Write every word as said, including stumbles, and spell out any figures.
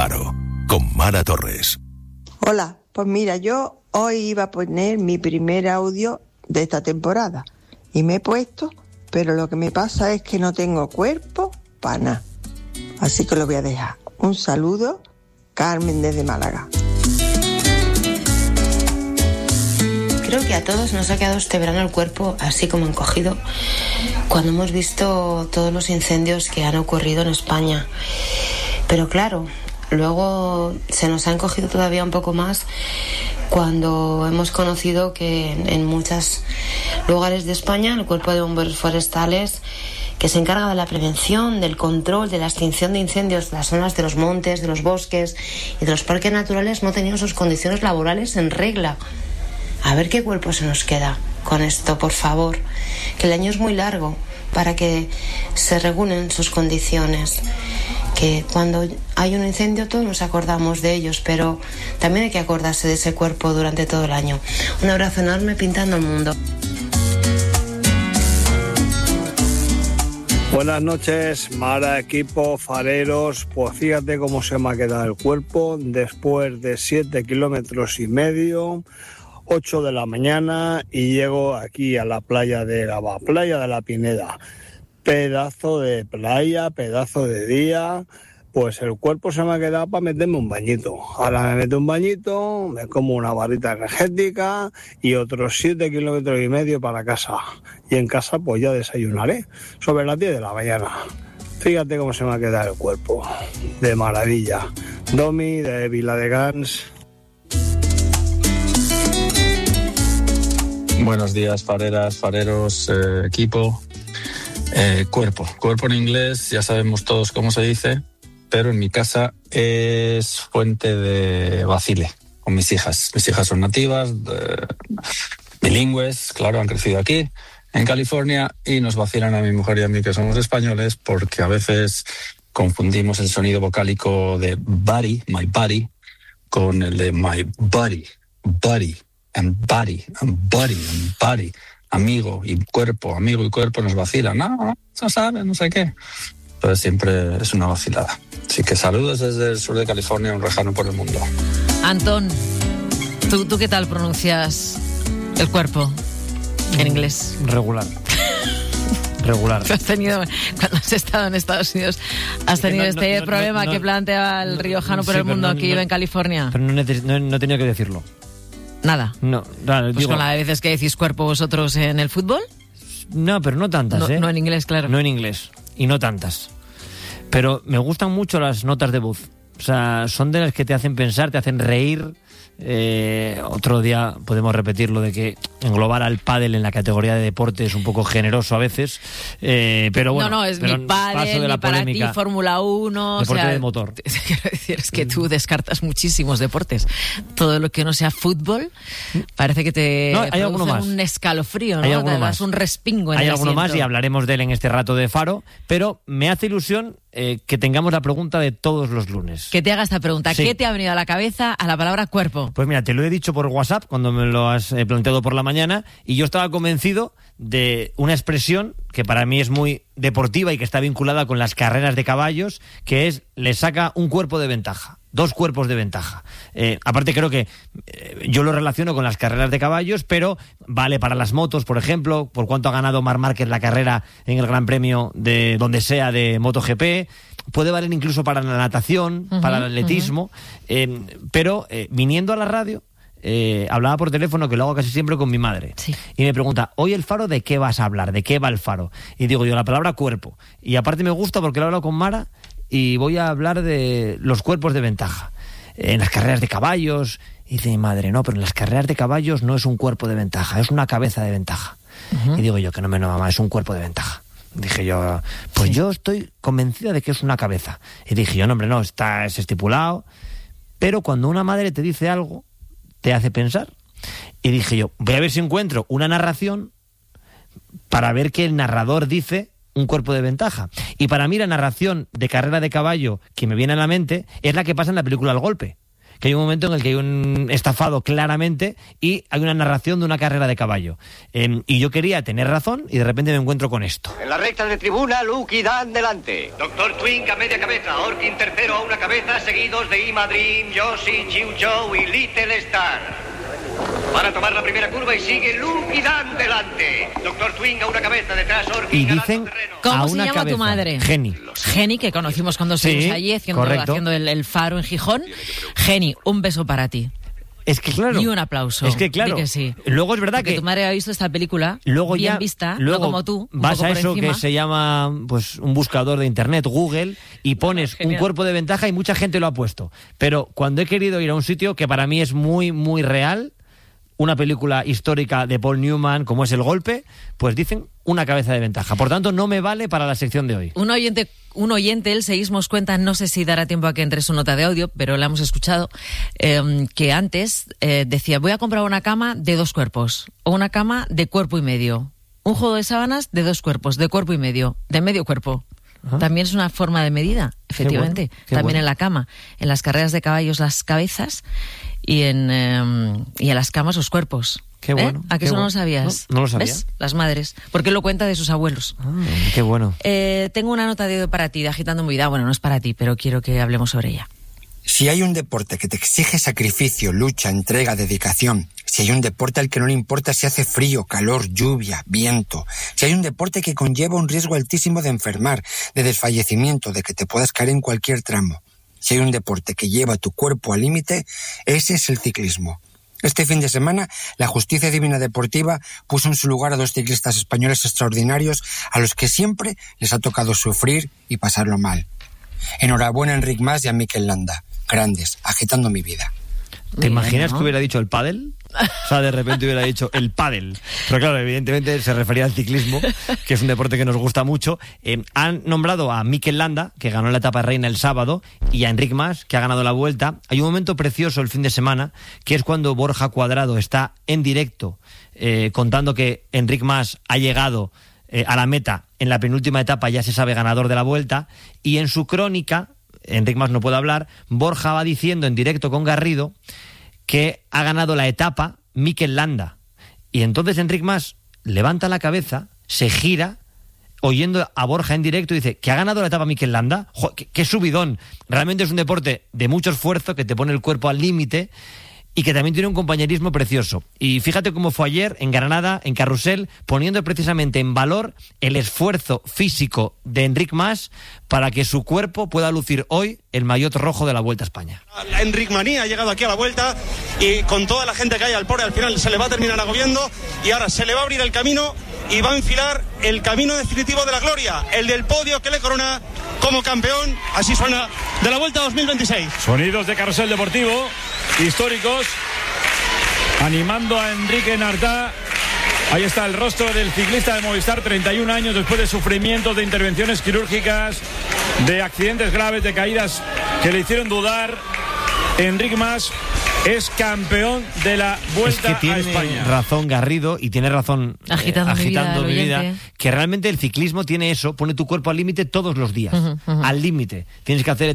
Faro, con Mara Torres. Hola, pues mira, yo hoy iba a poner mi primer audio de esta temporada y me he puesto, pero lo que me pasa es que no tengo cuerpo para nada. Así que lo voy a dejar. Un saludo, Carmen desde Málaga. Creo que a todos nos ha quedado este verano el cuerpo así como encogido cuando hemos visto todos los incendios que han ocurrido en España. Pero claro, luego se nos ha encogido todavía un poco más cuando hemos conocido que en muchos lugares de España el Cuerpo de Bomberos Forestales, que se encarga de la prevención, del control, de la extinción de incendios de las zonas de los montes, de los bosques y de los parques naturales, no ha tenido sus condiciones laborales en regla. A ver qué cuerpo se nos queda con esto, por favor. Que el año es muy largo para que se regulen sus condiciones. Que cuando hay un incendio todos nos acordamos de ellos, pero también hay que acordarse de ese cuerpo durante todo el año. Un abrazo enorme, pintando el mundo. Buenas noches, Mara, equipo, fareros. Pues fíjate cómo se me ha quedado el cuerpo después de siete kilómetros y medio, ocho de la mañana, y llego aquí a la playa de Gabá, playa de la Pineda. Pedazo de playa, pedazo de día. Pues el cuerpo se me ha quedado para meterme un bañito. Ahora me meto un bañito, me como una barrita energética y otros siete kilómetros y medio para casa. Y en casa pues ya desayunaré sobre las diez de la mañana. Fíjate cómo se me ha quedado el cuerpo. De maravilla. Domi, de Viladecans. Buenos días, fareras, fareros, eh, equipo. Eh, cuerpo. Cuerpo en inglés, ya sabemos todos cómo se dice, pero en mi casa es fuente de vacile con mis hijas. Mis hijas son nativas, eh, bilingües, claro, han crecido aquí, en California, y nos vacilan a mi mujer y a mí, que somos españoles, porque a veces confundimos el sonido vocálico de body, my body, con el de my body, body, and body, and body, and body. Amigo y cuerpo, amigo y cuerpo nos vacilan. No, no, no sabe, no sé qué. Entonces siempre es una vacilada. Así que saludos desde el sur de California, un lejano por el mundo. Antón, ¿tú, ¿tú qué tal pronuncias el cuerpo en inglés? Regular. Regular. ¿Has tenido, cuando has estado en Estados Unidos, has tenido no, este no, no, problema no, no, que plantea el riojano por sí, el mundo no, que no, vive en California? Pero no, neces- no, no he tenido que decirlo. Nada. No, claro, pues digo, con la de veces que decís cuerpo vosotros en el fútbol. No, pero no tantas, no, ¿eh? No en inglés, claro. No en inglés. Y no tantas. Pero me gustan mucho las notas de voz. O sea, son de las que te hacen pensar, te hacen reír. Eh, otro día podemos repetir lo de que englobar al pádel en la categoría de deporte es un poco generoso a veces, eh, pero bueno. No, no, es pero ni pádel, ni para ti, Fórmula uno. Deporte o sea, de motor. Quiero decir, es que tú descartas muchísimos deportes. Todo lo que no sea fútbol parece que te no, hay alguno más. un escalofrío, ¿no? Hay alguno te das más. un respingo en hay el alguno asiento. más y hablaremos de él en este rato de Faro, pero me hace ilusión eh, que tengamos la pregunta de todos los lunes. Que te haga esta pregunta. Sí. ¿Qué te ha venido a la cabeza a la palabra cuerpo? Pues mira, te lo he dicho por WhatsApp cuando me lo has eh, planteado por la mañana, y yo estaba convencido de una expresión que para mí es muy deportiva y que está vinculada con las carreras de caballos, que es le saca un cuerpo de ventaja. Dos cuerpos de ventaja. Eh, aparte creo que eh, yo lo relaciono con las carreras de caballos, pero vale para las motos, por ejemplo, por cuánto ha ganado Marc Márquez la carrera en el Gran Premio de donde sea de MotoGP. Puede valer incluso para la natación, uh-huh, para el atletismo. Uh-huh. Eh, pero eh, viniendo a la radio, eh, hablaba por teléfono, que lo hago casi siempre con mi madre. Sí. Y me pregunta, ¿hoy el Faro de qué vas a hablar? ¿De qué va el Faro? Y digo yo, la palabra cuerpo. Y aparte me gusta porque lo he hablado con Mara, y voy a hablar de los cuerpos de ventaja. En las carreras de caballos, y dice mi madre, no, pero en las carreras de caballos no es un cuerpo de ventaja, es una cabeza de ventaja. Uh-huh. Y digo yo, que no me no, mamá, es un cuerpo de ventaja. Dije yo, pues sí. Yo estoy convencida de que es una cabeza. Y dije yo, no, hombre, no, está es estipulado. Pero cuando una madre te dice algo, te hace pensar. Y dije yo, voy a ver si encuentro una narración para ver que el narrador dice un cuerpo de ventaja. Y para mí la narración de carrera de caballo que me viene a la mente es la que pasa en la película El Golpe. que hay un momento en el que hay un estafado claramente y hay una narración de una carrera de caballo. Eh, y yo quería tener razón y de repente me encuentro con esto. En la recta de tribuna, Luke y Dan delante. Doctor Twink a media cabeza, Orkin tercero a una cabeza, seguidos de Ima Dream, Yoshi, Chiu Chow y Little Star. Para tomar la primera curva y sigue Luke y Dan delante. Doctor Twink a una cabeza, detrás Orkin. Y dicen ¿Cómo a se una llama cabeza. tu madre? Geni. Geni, que conocimos cuando Sí, estuvimos allí haciendo, haciendo el, el faro en Gijón. Geni, un beso para ti. Es que claro. Y un aplauso. Es que claro. Di que sí. Luego es verdad Porque que tu madre ha visto esta película luego bien ya, vista, luego no como tú. Un vas poco a por eso encima. que se llama pues un buscador de internet, Google, y pones Genial. un cuerpo de ventaja y mucha gente lo ha puesto. Pero cuando he querido ir a un sitio que para mí es muy, muy real, una película histórica de Paul Newman, como es El Golpe, pues dicen una cabeza de ventaja. Por tanto, no me vale para la sección de hoy. Un oyente, un oyente, el Seísmos cuenta, no sé si dará tiempo a que entre su nota de audio, pero la hemos escuchado, eh, que antes eh, decía, voy a comprar una cama de dos cuerpos, o una cama de cuerpo y medio, un juego de sábanas de dos cuerpos, de cuerpo y medio, de medio cuerpo. Ah. También es una forma de medida, efectivamente. Qué bueno, qué También bueno. en la cama. En las carreras de caballos las cabezas y en, eh, y en las camas los cuerpos. Qué bueno. ¿Eh? ¿A que qué eso bueno. no lo sabías? No, no lo sabía. ¿Ves? Las madres. Porque él lo cuenta de sus abuelos. Ah, qué bueno. Eh, tengo una nota de audio para ti, de Agitando mi Vida. Bueno, no es para ti, pero quiero que hablemos sobre ella. Si hay un deporte que te exige sacrificio, lucha, entrega, dedicación, si hay un deporte al que no le importa si hace frío, calor, lluvia, viento, si hay un deporte que conlleva un riesgo altísimo de enfermar, de desfallecimiento, de que te puedas caer en cualquier tramo, si hay un deporte que lleva tu cuerpo al límite, ese es el ciclismo. Este fin de semana, la Justicia Divina Deportiva puso en su lugar a dos ciclistas españoles extraordinarios a los que siempre les ha tocado sufrir y pasarlo mal. Enhorabuena a Enric Mas y a Mikel Landa. Grandes, agitando mi vida. ¿Te Bien, imaginas ¿no? que hubiera dicho el pádel? O sea, de repente hubiera dicho el pádel. Pero claro, evidentemente se refería al ciclismo, que es un deporte que nos gusta mucho. Eh, han nombrado a Mikel Landa, que ganó la etapa reina el sábado, y a Enric Mas, que ha ganado la Vuelta. Hay un momento precioso el fin de semana, que es cuando Borja Cuadrado está en directo eh, contando que Enric Mas ha llegado eh, a la meta en la penúltima etapa, ya se sabe ganador de la Vuelta, y en su crónica, Enric Mas no puede hablar, Borja va diciendo en directo con Garrido que ha ganado la etapa Mikel Landa. Y entonces Enric Mas levanta la cabeza, se gira, oyendo a Borja en directo, y dice que ha ganado la etapa Mikel Landa. ¡Jo, qué, qué subidón! Realmente es un deporte de mucho esfuerzo, que te pone el cuerpo al límite y que también tiene un compañerismo precioso. Y fíjate cómo fue ayer en Granada, en Carrusel, poniendo precisamente en valor el esfuerzo físico de Enric Mas para que su cuerpo pueda lucir hoy el maillot rojo de la Vuelta a España. Enric Maní ha llegado aquí a la Vuelta y con toda la gente que hay al pobre, al final se le va a terminar agobiando y ahora se le va a abrir el camino y va a enfilar el camino definitivo de la gloria, el del podio que le corona como campeón. Así suena de la Vuelta dos mil veintiséis. Sonidos de Carrusel Deportivo, históricos, animando a Enrique Nartá. Ahí está el rostro del ciclista de Movistar, treinta y un años después de sufrimientos, de intervenciones quirúrgicas, de accidentes graves, de caídas que le hicieron dudar. Enric Mas es campeón de la Vuelta es que tiene a España. razón Garrido, y tiene razón eh, Agitando mi vida, agitando mi el vida, oyente. que realmente el ciclismo tiene eso, pone tu cuerpo al límite todos los días, Ujú, ujú. al límite. Tienes que hacer